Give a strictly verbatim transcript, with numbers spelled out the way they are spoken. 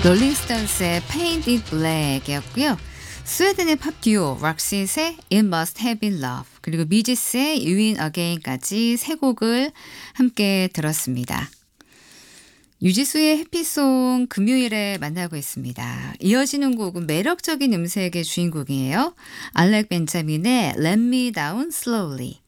롤링스톤스의 Paint It Black이었고요. 스웨덴의 팝 듀오 락싯의 It Must Have Been Love, 그리고 미지스의 You In Again까지 세 곡을 함께 들었습니다. 유지수의 해피송 금요일에 만나고 있습니다. 이어지는 곡은 매력적인 음색의 주인공이에요. 알렉 벤자민의 Let Me Down Slowly.